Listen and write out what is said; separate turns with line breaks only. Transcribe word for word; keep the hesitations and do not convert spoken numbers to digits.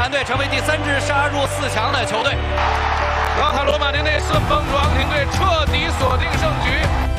兰队成为第三支杀入四强的球队。
老卡罗马尼内斯疯狂艇队彻底锁定胜局。